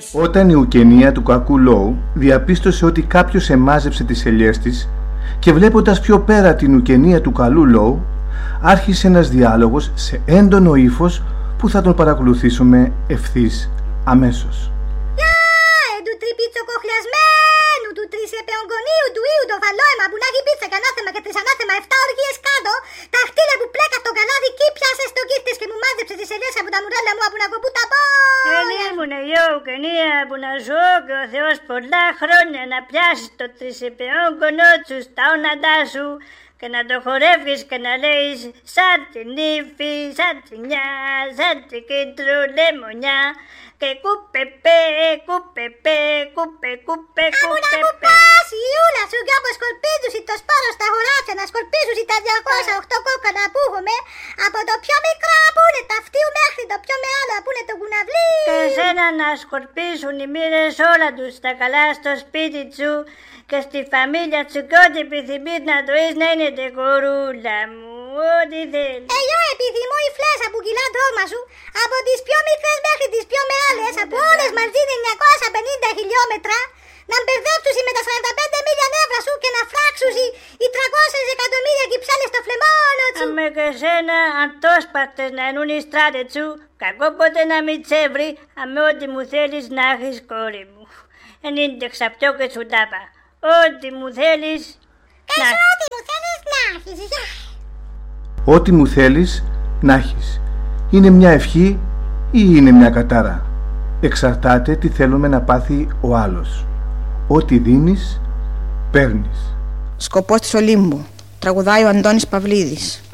Όταν η ουκενία του κακού Λόου διαπίστωσε ότι κάποιος εμάζεψε τις ελιές της και βλέποντας πιο πέρα την ουκενία του καλού Λόου, άρχισε ένας διάλογος σε έντονο ύφος που θα τον παρακολουθήσουμε ευθύς αμέσως. Του τριπιτσοκοχλιασμένου, του τρισεπαιογκονίου, του ήου, το φαλόεμα που να έχει πίτσα και ανάθεμα και τρισανάθεμα 7 οργίες κάτω, τα χτύλια που πλέκα στο καλάδι κι πιάσε στο κίφτες και μου μάζεψε τις ελιές από τα μουρέλα μου από να κοπού τα πόδια. Ήμουν εγώ ουκενία που να ζω και ο Θεός πολλά χρόνια να πιάσεις το τρισεπαιόγκονό σου στα όναντά σου και να το χορεύεις και να λέεις σαν την ύφη, σαν την νιά, σαν την κίτρου λεμονιά και κούπεπε, κούπεπε, κούπε, κούπε, κούπε. Να μου πας η Ιούλα σου κι όπως σκορπίζουσι το σπόρο στα χωράφια να σκορπίζουσι τα 208 κόκκανα που έχουμε, από το πιο μικρό που είναι τα αυτίου μέχρι το πιο μεγάλο που είναι το κουναβλί. Και εσένα να σκορπίσουν οι μοίρες όλα τους τα καλά στο σπίτι σου και στη φαμίλια σου κι ό,τι επιθυμείς να το είσαι να είναι τεκορούλα μου, ό,τι θέλεις. Εγώ επιθυμώ η φλέσσα που κυλά το όρμα σου, από τις πιο μικρές μέχρι τις πιο μεγάλες, από όλες μαζί 950 χιλιόμετρα, να μπερδέψουσι με τα 45 μίλια νεύρα σου και να φράξουσι οι 300 εκατομμύρια κυψέλες στο φλεμόνο σου. Αμε και εσένα αν το σπαστες να ενούν οι στράτες σου, κακό ποτέ να μην τσέβρει, αμε ό,τι μου θέλεις να έχεις κόρη μου. Εν είναι ξαπιό και σου τάπα. Ό,τι μου θέλεις να έχεις. Ό,τι μου θέλεις να έχεις. Ό,τι μου θέλεις να έχεις. Είναι μια ευχή ή είναι μια κατάρα. Εξαρτάται τι θέλουμε να πάθει ο άλλος. Ό,τι δίνεις, παίρνεις. Σκοπός της Ολύμπου. Τραγουδάει ο Αντώνης Παυλίδης.